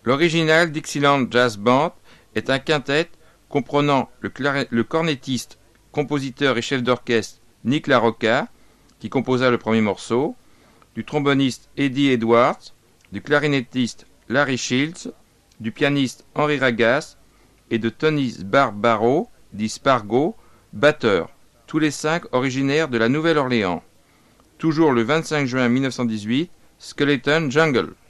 L'original Dixieland Jazz Band est un quintet comprenant le cornettiste, compositeur et chef d'orchestre Nick LaRocca, qui composa le premier morceau, du tromboniste Eddie Edwards, du clarinettiste Larry Shields, du pianiste Henry Ragas et de Tony Sbarbaro, dit Spargo, batteur, tous les 5 originaires de la Nouvelle-Orléans. Toujours le 25 juin 1918, Skeleton Jungle.